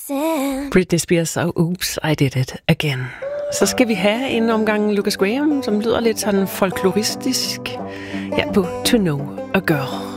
Britney Spears og Oops, I Did It Again. Så skal vi have en omgang Lucas Graham, som lyder lidt sådan folkloristisk her på To Know a Girl.